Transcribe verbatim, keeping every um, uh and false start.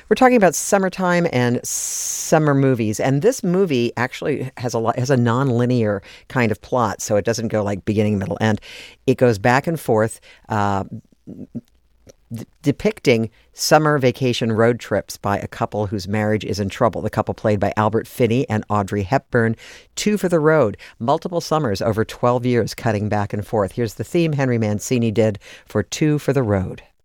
We're talking about summertime and summer movies, and this movie actually has a lot, has a non-linear kind of plot, so it doesn't go like beginning, middle, end. It goes back and forth, uh, d- depicting summer vacation road trips by a couple whose marriage is in trouble. The couple played by Albert Finney and Audrey Hepburn. Two for the road, multiple summers over twelve years, cutting back and forth. Here's the theme Henry Mancini did for Two for the Road.